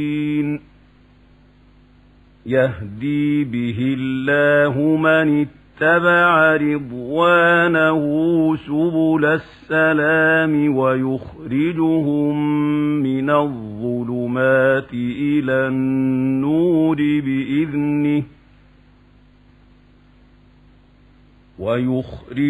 يهدي به الله من اتبع رضوانه سبل السلام ويخرجهم من الظلمات إلى النور بإذنه